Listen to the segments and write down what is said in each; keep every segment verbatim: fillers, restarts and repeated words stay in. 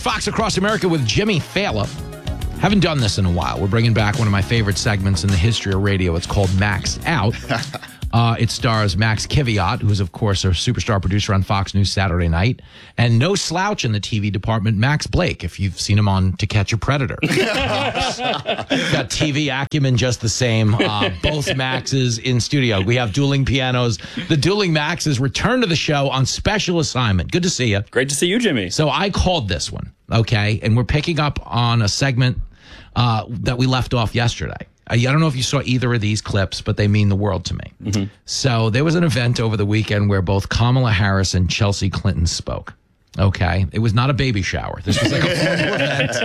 Fox Across America with Jimmy Fallon. Haven't done this in a while. We're bringing back one of my favorite segments in the history of radio. It's called Max Out. Uh, it stars Max Kiviat, who's, of course, a superstar producer on Fox News Saturday night. And no slouch in the T V department, Max Blake, if you've seen him on To Catch a Predator. Got T V acumen just the same. Uh, both Maxes in studio. We have dueling pianos. The dueling Maxes return to the show on special assignment. Good to see you. Great to see you, Jimmy. So I called this one, okay? And we're picking up on a segment uh, that we left off yesterday. I don't know if you saw either of these clips, but they mean the world to me. Mm-hmm. So there was an event over the weekend where both Kamala Harris and Chelsea Clinton spoke. Okay. It was not a baby shower. This was like a formal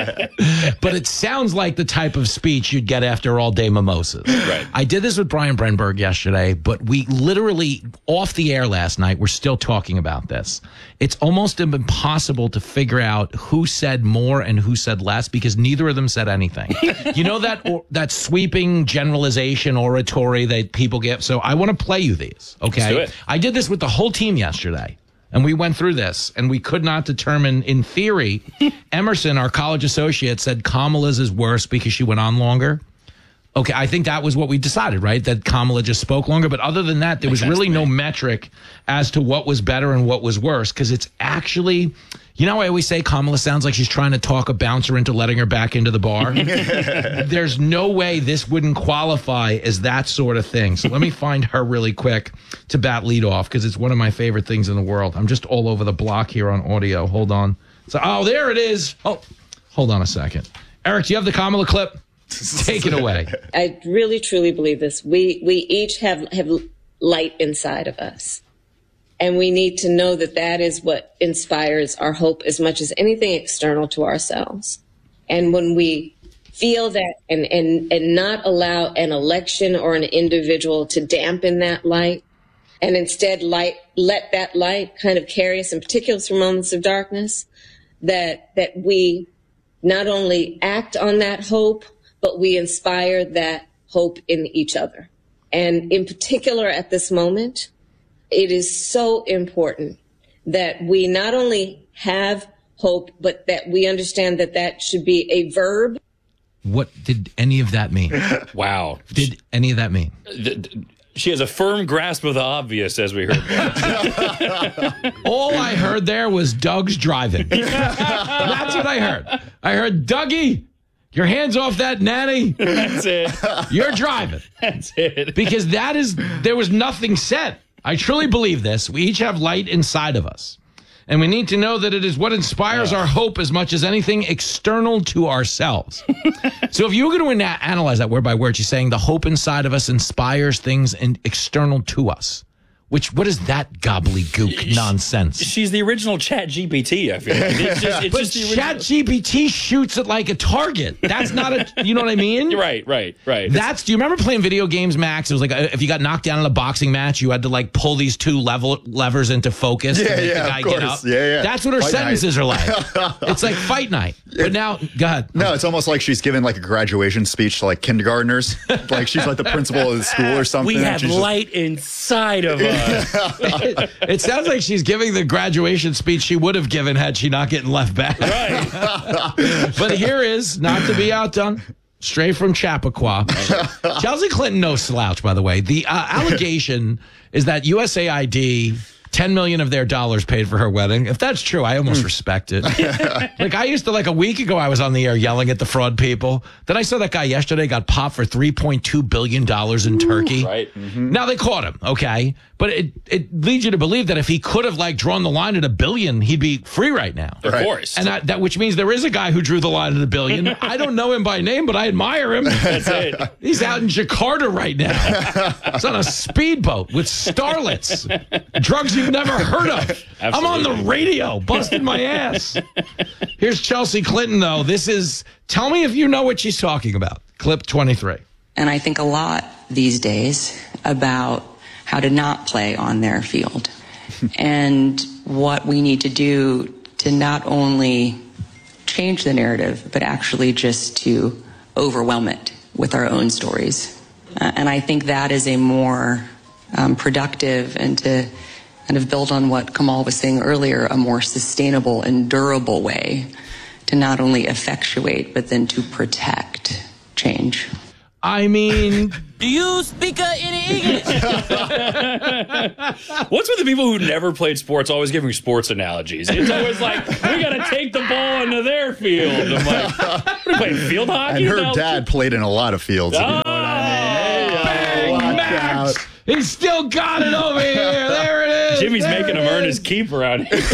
event. But it sounds like the type of speech you'd get after all day mimosas. Right. I did this with Brian Brenberg yesterday, but we literally, off the air last night, we're still talking about this. It's almost impossible to figure out who said more and who said less because neither of them said anything. You know that or, that sweeping generalization oratory that people get? So I want to play you these, okay? Let's do it. I did this with the whole team yesterday. And we went through this, and we could not determine, in theory, Emerson, our college associate, said Kamala's is worse because she went on longer. Okay, I think that was what we decided, right? That Kamala just spoke longer. But other than that, there was really no metric as to what was better and what was worse, because it's actually, you know, I always say Kamala sounds like she's trying to talk a bouncer into letting her back into the bar. There's no way this wouldn't qualify as that sort of thing. So let me find her really quick to bat lead off, because it's one of my favorite things in the world. I'm just all over the block here on audio. Hold on. So, oh, there it is. Oh, hold on a second. Eric, do you have the Kamala clip? Take it away. I really, truly believe this. We we each have, have light inside of us. And we need to know that that is what inspires our hope as much as anything external to ourselves. And when we feel that and, and, and not allow an election or an individual to dampen that light, and instead light, let that light kind of carry us, in particular through moments of darkness, that that we not only act on that hope, but we inspire that hope in each other. And in particular at this moment, it is so important that we not only have hope, but that we understand that that should be a verb. What did any of that mean? Wow. Did any of that mean? She has a firm grasp of the obvious, as we heard. All I heard there was Doug's driving. That's what I heard. I heard, Dougie, your hands off that nanny. That's it. You're driving. That's it. Because that is, there was nothing said. I truly believe this. We each have light inside of us. And we need to know that it is what inspires our hope as much as anything external to ourselves. So if you were going to analyze that word by word, she's saying the hope inside of us inspires things in, external to us. Which, what is that gobbledygook nonsense? She's the original Chat G P T, I feel like. It's just, it's but just the original... Chat G P T shoots it like a target. That's not a, you know what I mean? Right, right, right. That's, do you remember playing video games, Max? It was like, a, if you got knocked down in a boxing match, you had to like pull these two level levers into focus yeah, to make yeah, the guy of course. get up. Yeah, yeah. That's what her Fight sentences night. are like. It's like fight night. But now, go ahead. No, it's almost like she's giving like a graduation speech to like kindergartners. Like she's like the principal of the school or something. We have She's light just... inside of us. It, it sounds like she's giving the graduation speech she would have given had she not getting left back. Right. But here is, not to be outdone, straight from Chappaqua. Chelsea Clinton, no slouch, by the way. The uh, allegation is that U S A I D, ten million of their dollars paid for her wedding. If that's true, I almost respect it. Like, I used to, like a week ago, I was on the air yelling at the fraud people. Then I saw that guy yesterday got popped for three point two billion dollars in Turkey. Right. Mm-hmm. Now, they caught him, okay? But it, it leads you to believe that if he could have, like, drawn the line at a billion, he'd be free right now. Of Right. course. And I, that, which means there is a guy who drew the line at a billion. I don't know him by name, but I admire him. That's it. He's out in Jakarta right now. He's on a speedboat with starlets. Drugs you've never heard of. Absolutely. I'm on the radio, busting my ass. Here's Chelsea Clinton, though. This is, tell me if you know what she's talking about. Clip twenty-three. And I think a lot these days about how to not play on their field and what we need to do to not only change the narrative, but actually just to overwhelm it with our own stories. Uh, and I think that is a more um, productive and to kind of build on what Kamal was saying earlier, a more sustainable and durable way to not only effectuate, but then to protect change. I mean, Do you speak uh, any English? What's with the people who never played sports always giving sports analogies? It's always like, we got to take the ball into their field. I'm like, what are you playing, field hockey? And her now? dad played in a lot of fields. If you know what I mean. Hey, bang, watch Max! out. He still got it over here. There it is. Jimmy's There making it him earn is. his keep around here.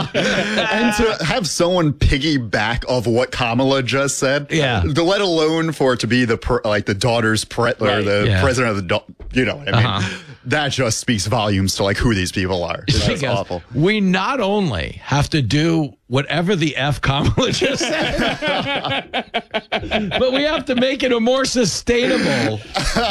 And to have someone piggyback of what Kamala just said, Yeah. to let alone for it to be the per, like the daughter's pre, or Right. the Yeah. president of the, do, you know what I mean? Uh-huh. That just speaks volumes to like who these people are. That's Because awful. we not only have to do whatever the F Kamala just said, but we have to make it a more sustainable.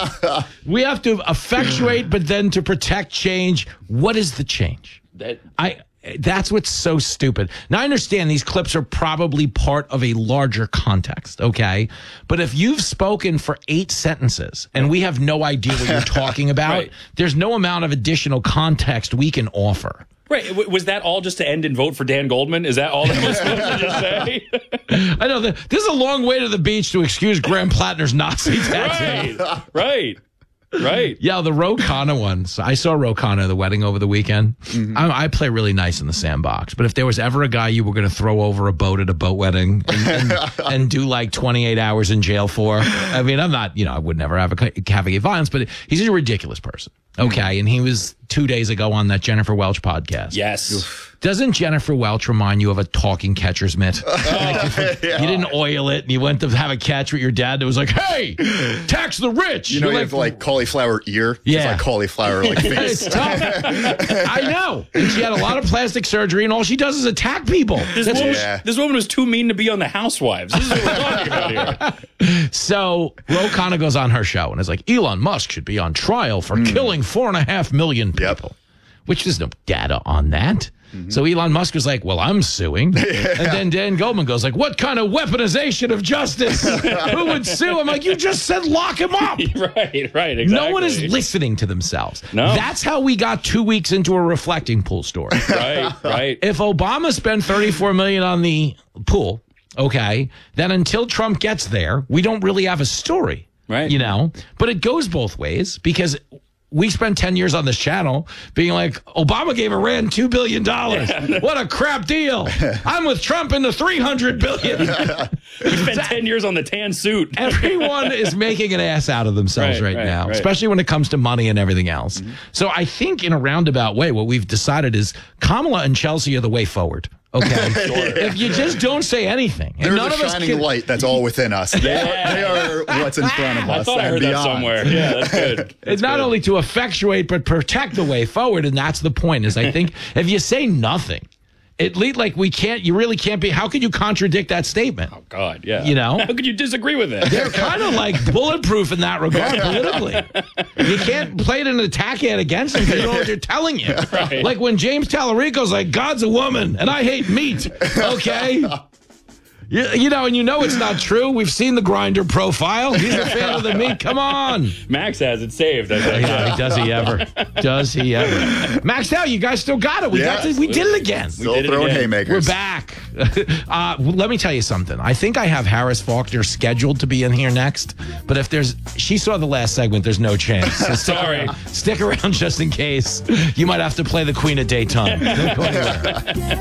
We have to effectuate, but then to protect change. What is the change? That, I. That's what's so stupid. Now, I understand these clips are probably part of a larger context, okay? But if you've spoken for eight sentences and we have no idea what you're talking about, Right. there's no amount of additional context we can offer. right. W- Was that all just to end and vote for Dan Goldman? Is that all that was supposed to just say? I know that this is a long way to the beach to excuse Graham Plattner's Nazi tattoo. right. Right. Right. Yeah, the Ro Khanna ones. I saw Ro Khanna at the wedding over the weekend. I, I play really nice in the sandbox, but if there was ever a guy you were going to throw over a boat at a boat wedding and, and, and do like twenty-eight hours in jail for, I mean, I'm not, you know, I would never have a cavigate violence, but he's a ridiculous person. Okay, and he was two days ago on that Jennifer Welch podcast. Yes. Doesn't Jennifer Welch remind you of a talking catcher's mitt? Like, you, you didn't oil it, and you went to have a catch with your dad that was like, "Hey, tax the rich." You know, You're you have like cauliflower ear. It's Yeah. like cauliflower like it's face. tough. I know. And she had a lot of plastic surgery, and all she does is attack people. This That's woman, what- Yeah. this woman was too mean to be on The Housewives. This is what we're talking about here. So Ro Khanna goes on her show and is like, Elon Musk should be on trial for killing four and a half million people, Yep. which there's no data on that. So Elon Musk was like, well, I'm suing. And then Dan Goldman goes like, what kind of weaponization of justice? Who would sue? I'm like, you just said lock him up. Right, right, exactly. No one is listening to themselves. No. That's how we got two weeks into a reflecting pool story. Right, right. If Obama spent thirty-four million dollars on the pool, okay, then until Trump gets there, we don't really have a story. Right. You know, but it goes both ways because we spent ten years on this channel being like, Obama gave Iran two billion dollars. What a crap deal. I'm with Trump in the three hundred billion dollars. We spent ten years on the tan suit. Everyone is making an ass out of themselves right, Right, right, now, right. especially when it comes to money and everything else. So I think in a roundabout way, what we've decided is Kamala and Chelsea are the way forward. Okay. If you just don't say anything, and There's none a of us shining can, light that's all within us. They, are, they are what's in front of us. I thought I and heard that beyond. somewhere. Yeah, that's good. it's not only to effectuate but protect the way forward, and that's the point. Is I think if you say nothing, at least like we can't, you really can't be. How could you contradict that statement? Oh, God, yeah. You know? How could you disagree with it? They're kind of like bulletproof in that regard politically. You can't play it an attack ad against them because you don't know what they're telling you. Right. Like when James Tallarico's like, God's a woman and I hate meat. Okay. You, you know, and you know it's not true. We've seen the Grinder profile. He's a fan of the meat. Come on. Max has it saved. I think. Yeah, does he ever? Does he ever? Maxed out. You guys still got it. We Yeah, got it. We did it again. Still did it throwing again. haymakers. We're back. uh, let me tell you something. I think I have Harris Faulkner scheduled to be in here next. But if there's, she saw the last segment, there's no chance. So stick Sorry. around- Stick around just in case. You might have to play the Queen of Daytime. Don't go anywhere.